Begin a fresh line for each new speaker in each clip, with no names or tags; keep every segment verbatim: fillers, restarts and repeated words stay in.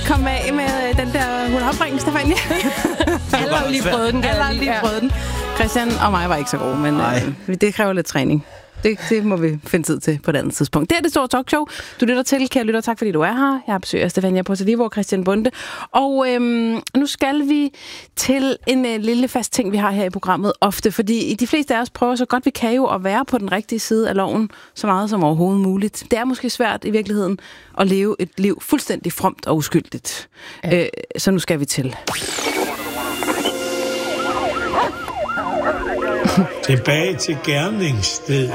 komme af med den der hulopring, Stefania.
Alle har lige prøvet den.
Alle har lige prøvet den. Christian og mig var ikke så gode, men øh, det kræver lidt træning. Det, det må vi finde tid til på et andet tidspunkt. Det er det store talkshow. Du lytter til, kære lytter. Tak fordi du er her. Jeg besøger Stefania Potalivo og Christian Bonde. Og øhm, nu skal vi til en øh, lille fast ting, vi har her i programmet ofte. Fordi de fleste af os prøver så godt vi kan jo at være på den rigtige side af loven så meget som overhovedet muligt. Det er måske svært i virkeligheden at leve et liv fuldstændig fromt og uskyldigt. Ja. Øh, så nu skal vi til.
Tilbage til gerningsstedet.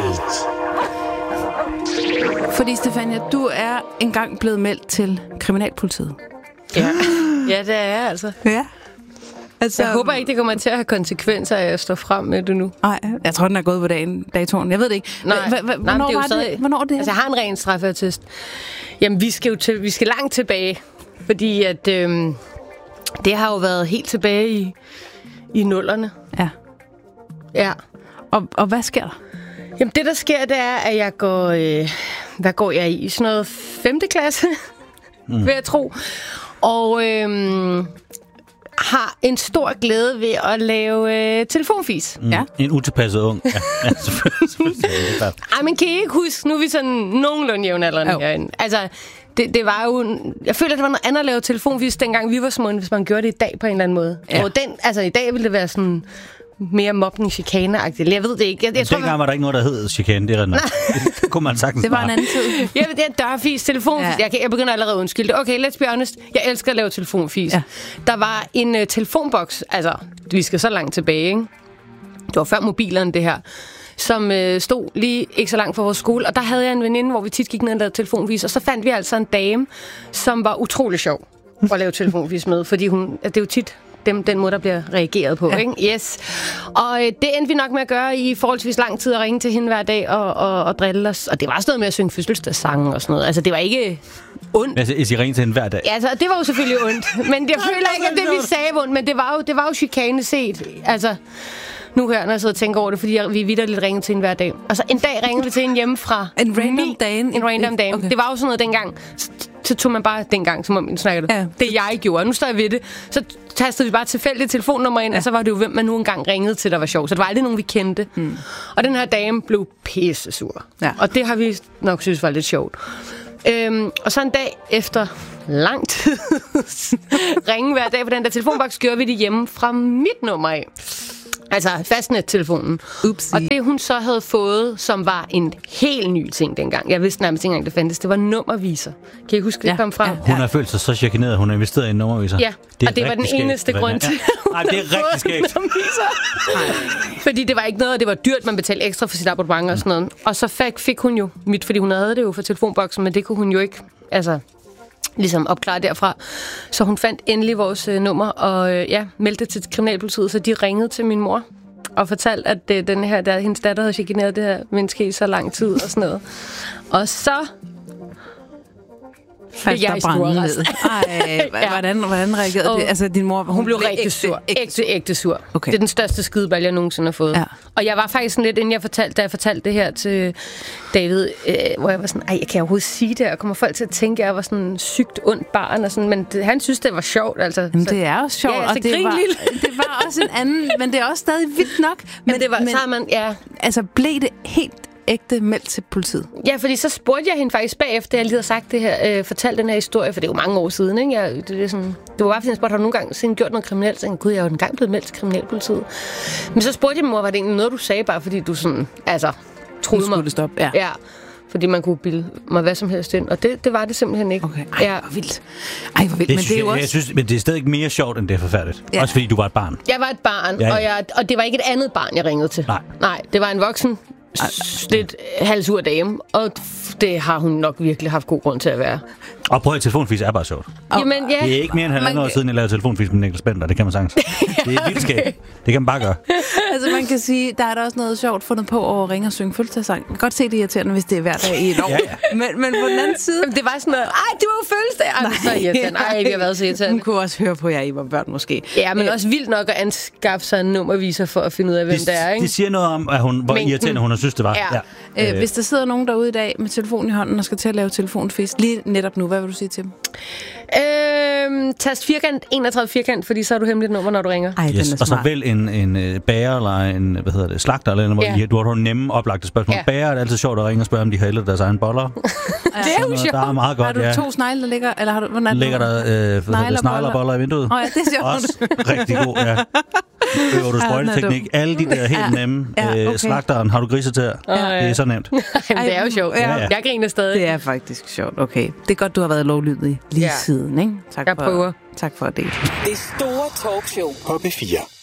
Fordi, Stefania, du er engang blevet meldt til kriminalpolitiet.
Ja, ja det er jeg altså.
Ja. Altså,
jeg håber ikke, det kommer til at have konsekvenser, at jeg står frem med det nu.
Nej, jeg tror, den er gået på dagen, datoren. Jeg ved det ikke.
Nej,
hva, hva,
nej
hvornår,
det er
var
stadig,
det? hvornår er det?
Altså, jeg har en ren straffeattest. Jamen, vi skal jo til, vi skal langt tilbage. Fordi at øhm, det har jo været helt tilbage i, i nullerne.
Ja.
Ja.
Og, og hvad sker der?
Jamen, det der sker, det er, at jeg går... Øh, hvad går jeg i? Sådan noget femte klasse, mm. vil jeg tro. Og øh, har en stor glæde ved at lave øh, telefonfis.
Mm. Ja. En utilpasset ung. Ja, ja, selvfølgelig, selvfølgelig.
Ej, men kan I ikke huske, nu er vi sådan nogenlunde jævnaldrende oh. herinde. Altså, det, det var jo... Jeg føler, at det var noget andet at lave telefonvis, dengang vi var små, hvis man gjorde det i dag på en eller anden måde. Ja. Og den, altså, i dag ville det være sådan... mere mobning, chikane-agtigt. Jeg ved det ikke. Jeg, jeg tror,
dengang var der ikke noget, der hed chikane. Det, det, det kunne man sagtens.
Det var en anden tid.
Jeg ved, det er dørfis, telefonfis. Ja. Jeg, jeg begynder allerede at undskylde. Okay, let's be honest. Jeg elsker at lave telefonfis. Ja. Der var en uh, telefonboks. Altså, vi skal så langt tilbage, ikke? Det var før mobilerne, det her. Som øh, stod lige ikke så langt fra vores skole. Og der havde jeg en veninde, hvor vi tit gik ned og lavede telefonfis. Og så fandt vi altså en dame, som var utrolig sjov at lave telefonfis med. Fordi hun, det er jo tit... Dem, den måde, der bliver reageret på, ja. Ikke? Yes. Og øh, det endte vi nok med at gøre i forholdsvis lang tid, at ringe til hende hver dag og, og, og drille os. Og det var sådan noget med at synge fødselsdagssange og sådan noget. Altså, det var ikke ondt.
Altså, I ringte til hende hver dag?
Ja, altså, det var jo selvfølgelig ondt. Men jeg føler ikke, at det, vi sagde ondt. Men det var jo, det var jo chikane set. Altså, nu her, når jeg sidder og tænker over det, fordi jeg, vi vitterligt ringede til hende hver dag. Altså, en dag ringede vi til hende hjemmefra.
En random dag?
En random dag. Okay. Det var jo sådan noget dengang. Så tog man bare dengang, som om man snakker det. Ja. Det jeg gjorde. Nu står jeg ved det. Så tastede vi bare tilfældigt telefonnummer ind, ja. Og så var det jo, hvem man nu engang ringede til, der var sjov. Så det var aldrig nogen, vi kendte. Hmm. Og den her dame blev pisse sur. Ja. Og det har vi nok synes var lidt sjovt. Øhm, og så en dag efter lang tid ringe hver dag på den der telefonboks, gjorde vi det hjemme fra mit nummer af. Altså fastnettelefonen. Upsi. Og det hun så havde fået, som var en helt ny ting dengang. Jeg vidste nærmest ikke engang, det fandtes. Det var nummerviser. Kan I huske, det ja. kom frem? Ja.
Hun har følt sig så chikaneret, at hun har investeret i en nummerviser.
Ja, det og det var den skægt, eneste grund til,
ja. Nej, det er rigtig skægt.
Fordi det var ikke noget, og det var dyrt, man betalte ekstra for sit abonnement og sådan noget. Og så fik, fik hun jo mit, fordi hun havde det jo for telefonboksen, men det kunne hun jo ikke, altså... ligesom opklare derfra. Så hun fandt endelig vores øh, nummer og øh, ja, meldte til kriminalpolitiet, så de ringede til min mor og fortalte, at øh, den her, der, hendes datter havde chikaneret det her menneske i så lang tid og sådan noget. Og så
faldt der brænde ned. Ej, hvordan, hvordan reagerede
og
det? Altså, din mor,
hun, hun blev rigtig sur. Ægte, ægte sur. Okay. Det er den største skideball, jeg nogensinde har fået. Ja. Og jeg var faktisk sådan lidt, inden jeg fortalte, da jeg fortalte det her til David, øh, hvor jeg var sådan, ej, jeg kan overhovedet sige det, og kommer folk til at tænke, at jeg var sådan en sygt ondt barn, og sådan, men det, han synes, det var sjovt. Altså.
Jamen, det er også sjovt, ja, og det var, det var også en anden, men det er også stadig vildt nok. Men,
men det var, men, så har man, ja.
Altså, blev det helt ægte meldt til politiet?
Ja, fordi så spurgte jeg hende faktisk bagefter, jeg lige havde sagt det her, øh, fortalt den her historie, for det er jo mange år siden, ikke? Jeg, det, det, sådan, det var bare fordi, jeg spurgte, har du nogle gange siden gjort noget kriminelt? Så jeg, gud, jeg er jo en gang blevet meldt til kriminalpolitiet. Men så spurgte jeg mig, var det egentlig noget, du sagde, bare fordi du sådan, altså, troede mig.
Det stoppe, ja.
Ja. Fordi man kunne bilde mig hvad som helst ind. Og det, det var det simpelthen ikke.
Okay. Ej,
ja.
hvor vildt. Ej, hvor vildt.
Det
men
synes,
det er jo også...
Jeg synes, men det er stadig mere sjovt, end det er forfærdeligt. Ja. Også fordi du var et barn.
Jeg var et barn, ja, ja. Og, jeg, og det var ikke et andet barn, jeg ringede til.
Nej.
Nej, det var en voksen, lidt halvsur dame. Og det har hun nok virkelig haft god grund til at være.
Og prøv at telefonfis er bare sjovt.
Jamen, ja.
Det er ikke mere end halvandet år siden, jeg lavede telefonfis med Niklas Bender. Det kan man sagtens. Det er vildt skægt. Det kan man bare gøre.
Altså man kan sige, der er der også noget sjovt fundet på at ringe og synge fødselsdagssang. Man kan godt se det irriterende, hvis det er hver dag i et år. Ja, ja. Men, men på den anden side...
Jamen, det var sådan noget, ej, det var jo fødselsdag. Ej, nej, så irriterende. Ej, vi har været så irriterende.
Hun kunne også høre på jer, I var børn måske.
Ja, men også vildt nok at anskaffe sig en nummerviser for at finde ud af, hvem
de,
det er, ikke?
Det siger noget om, at hun, hvor irriterende hun har synes, det var.
Ja.
Ja. Øh, hvis der sidder nogen derude i dag med telefonen i hånden og skal til at lave telefonfest, lige netop nu, hvad vil du sige til dem?
Øhm, Øhm, tast firkant, enogtredive firkant, fordi så er du hemmeligt nummer, når du ringer.
Ej,
yes. Og så vælg en, en bager eller en, hvad hedder det, slagter, eller noget, yeah. hvor du har nemme oplagte spørgsmål. Yeah. Bager er det altid sjovt at ringe og spørge, om de har ældet deres egen boller.
Det er jo sjovt.
Der er meget godt,
har du
ja.
to snegle, der ligger, eller har du, hvordan
ligger der øh, sneglerboller i vinduet?
Åh oh, ja, det er sjovt.
Også rigtig god, ja. Øver du sprøjteteknik. Alle de der helt ja. nemme. Ja, okay. øh, slagteren, har du grisetær? Ja. Det er så nemt.
Jamen, det er jo sjovt. Ja. Jeg griner stadig.
Det er faktisk sjovt. Okay. Det er godt, du har været lovlydig lige ja. siden, ikke? Tak
jeg
for,
prøver.
Tak for at dele.
Det store talkshow på B fire.